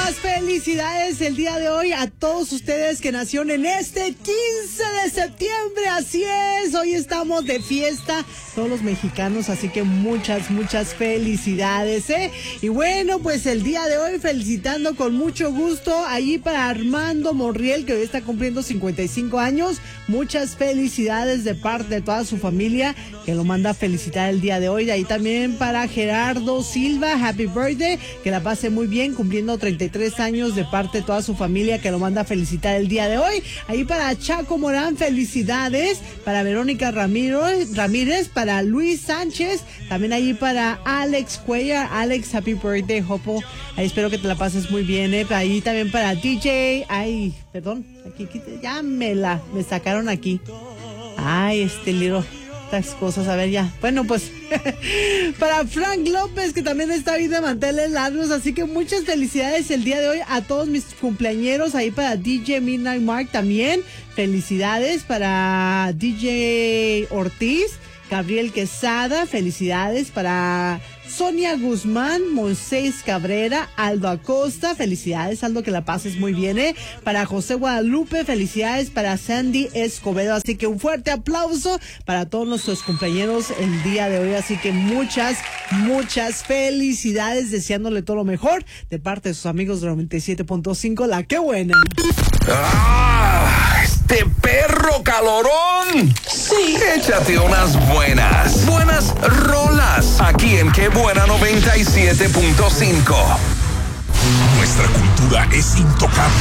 Muchas felicidades el día de hoy a todos ustedes que nacieron en este 15 de septiembre. Así es, hoy estamos de fiesta todos los mexicanos, así que muchas felicidades, ¿eh? Y bueno, pues el día de hoy felicitando con mucho gusto allí para Armando Monriel, que hoy está cumpliendo 55 años. Muchas felicidades de parte de toda su familia que lo manda a felicitar el día de hoy. De ahí también para Gerardo Silva, happy birthday, que la pase muy bien, cumpliendo 33 años de parte de toda su familia que lo manda a felicitar el día de hoy. Ahí para Chaco Morán, felicidades, para Verónica Ramírez, para Luis Sánchez, también ahí para Alex Cuellar. Alex, happy birthday, Jopo. Ahí espero que te la pases muy bien, ahí también para DJ, perdón, aquí ya me sacaron aquí. Liro, estas cosas, a ver ya. Bueno, pues para Frank López, que también está ahí de manteles largos, así que muchas felicidades el día de hoy a todos mis cumpleañeros. Ahí para DJ Midnight Mark también, felicidades para DJ Ortiz, Gabriel Quesada, felicidades para Sonia Guzmán, Moisés Cabrera, Aldo Acosta, felicidades Aldo, que la pases muy bien, para José Guadalupe, felicidades para Sandy Escobedo, así que un fuerte aplauso para todos nuestros compañeros el día de hoy, así que muchas felicidades, deseándole todo lo mejor de parte de sus amigos de 97.5, La Qué Buena. ¡Este perro calorón! Sí. Échate unas buenas rolas aquí en Qué Buena 97.5. Nuestra cultura es intocable.